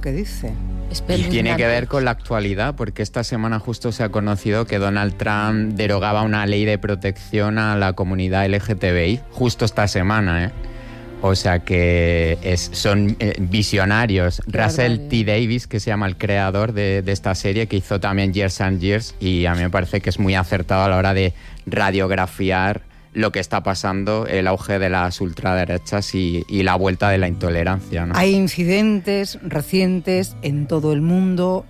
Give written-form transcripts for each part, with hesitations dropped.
que dice. Y tiene que ver con la actualidad, porque esta semana justo se ha conocido que Donald Trump derogaba una ley de protección a la comunidad LGTBI, justo esta semana, ¿eh? O sea que son visionarios. Russell T. Davies, que se llama el creador de esta serie, que hizo también Years and Years, y a mí me parece que es muy acertado a la hora de radiografiar lo que está pasando, el auge de las ultraderechas y la vuelta de la intolerancia, ¿no? Hay incidentes recientes en todo el mundo,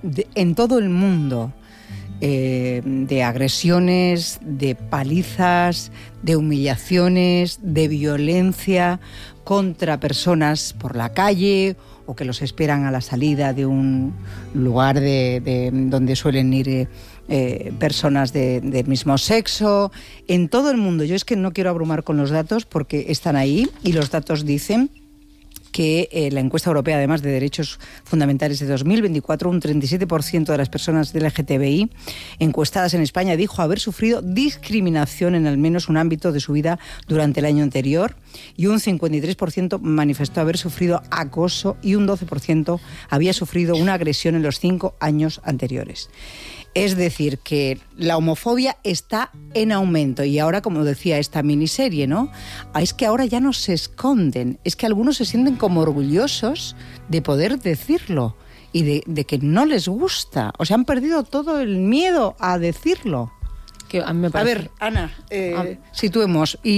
de agresiones, de palizas, de humillaciones, de violencia contra personas por la calle o que los esperan a la salida de un lugar de donde suelen ir personas del mismo sexo, en todo el mundo. Yo es que no quiero abrumar con los datos porque están ahí y los datos dicen que la encuesta europea, además de derechos fundamentales de 2024, un 37% de las personas del LGTBI encuestadas en España dijo haber sufrido discriminación en al menos un ámbito de su vida durante el año anterior, y un 53% manifestó haber sufrido acoso y un 12% había sufrido una agresión en los 5 años anteriores. Es decir, que la homofobia está en aumento. Y ahora, como decía esta miniserie, ¿no? Es que ahora ya no se esconden. Es que algunos se sienten como orgullosos de poder decirlo y de que no les gusta. O sea, han perdido todo el miedo a decirlo. Que a mí me parece... A ver, Ana, situemos. Y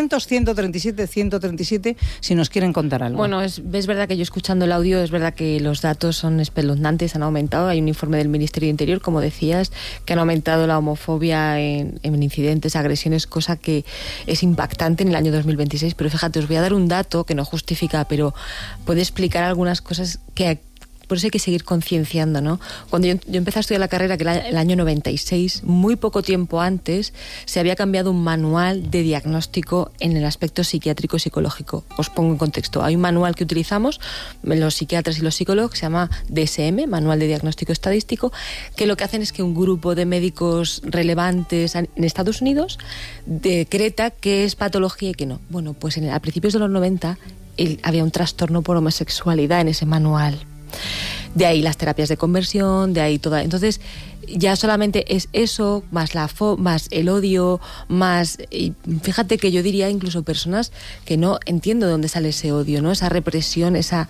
900-137-137, si nos quieren contar algo. Bueno, es verdad que yo escuchando el audio, es verdad que los datos son espeluznantes, han aumentado. Hay un informe del Ministerio de Interior, como decías, que han aumentado la homofobia en incidentes, agresiones, cosa que es impactante en el año 2026. Pero fíjate, os voy a dar un dato que no justifica, pero puede explicar algunas cosas que... Por eso hay que seguir concienciando, ¿no? Cuando yo empecé a estudiar la carrera, que era el año 96, muy poco tiempo antes, se había cambiado un manual de diagnóstico en el aspecto psiquiátrico y psicológico. Os pongo en contexto. Hay un manual que utilizamos los psiquiatras y los psicólogos, que se llama DSM, Manual de Diagnóstico Estadístico, que lo que hacen es que un grupo de médicos relevantes en Estados Unidos decreta qué es patología y qué no. Bueno, pues a principios de los 90 había un trastorno por homosexualidad en ese manual. De ahí las terapias de conversión, de ahí toda. Entonces, ya solamente es eso, más más el odio, más. Y fíjate que yo diría incluso personas que no entiendo de dónde sale ese odio, ¿no? Esa represión, ese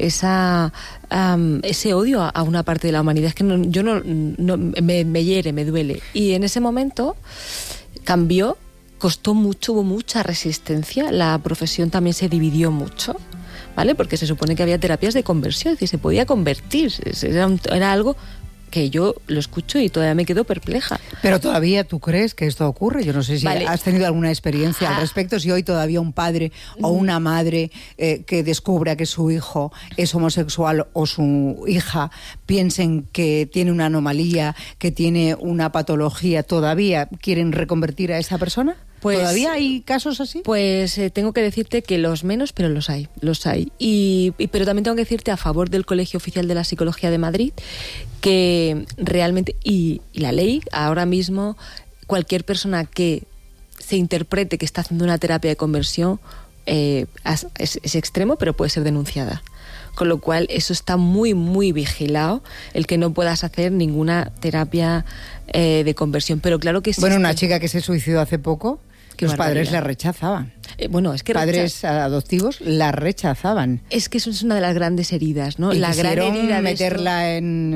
odio a una parte de la humanidad. Es que me hiere, me duele. Y en ese momento cambió, costó mucho, hubo mucha resistencia. La profesión también se dividió mucho, ¿vale? Porque se supone que había terapias de conversión, es decir, se podía convertir, era algo que yo lo escucho y todavía me quedo perpleja. Pero todavía tú crees que esto ocurre. Yo no sé si has tenido alguna experiencia al respecto, si hoy todavía un padre o una madre que descubra que su hijo es homosexual o su hija piensen que tiene una anomalía, que tiene una patología, ¿todavía quieren reconvertir a esa persona? Pues, ¿todavía hay casos así? Pues tengo que decirte que los menos, pero los hay. Pero también tengo que decirte a favor del Colegio Oficial de la Psicología de Madrid, que realmente, y la ley, ahora mismo, cualquier persona que se interprete que está haciendo una terapia de conversión es extremo, pero puede ser denunciada. Con lo cual, eso está muy, muy vigilado, el que no puedas hacer ninguna terapia de conversión. Pero claro que sí. Bueno, una chica que se suicidó hace poco, los padres la rechazaban. Es que padres adoptivos la rechazaban. Es que eso es una de las grandes heridas, ¿no? Y la gran herida de meterla en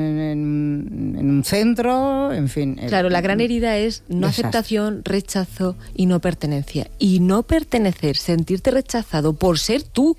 un centro, en fin. Claro, la gran herida es no aceptación, rechazo y no pertenencia. Y no pertenecer, sentirte rechazado por ser tú,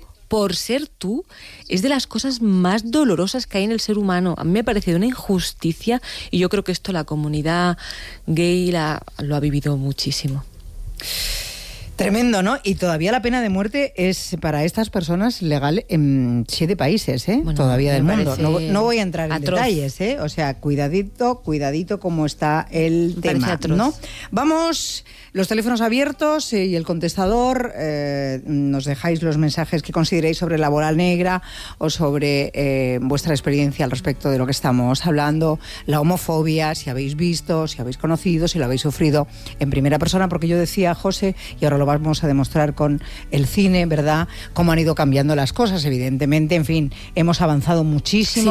es de las cosas más dolorosas que hay en el ser humano. A mí me ha parecido una injusticia y yo creo que esto la comunidad gay lo ha vivido muchísimo. Tremendo, ¿no? Y todavía la pena de muerte es para estas personas legal en 7 países, Bueno, todavía del mundo. No voy a entrar en detalles, O sea, cuidadito cómo está el tema, ¿no? Vamos, los teléfonos abiertos y el contestador. Nos dejáis los mensajes que consideréis sobre la bola negra o sobre vuestra experiencia al respecto de lo que estamos hablando, la homofobia, si habéis visto, si habéis conocido, si lo habéis sufrido en primera persona, porque yo decía, José, y ahora lo vamos a demostrar con el cine, ¿verdad?, cómo han ido cambiando las cosas, evidentemente, en fin, hemos avanzado muchísimo,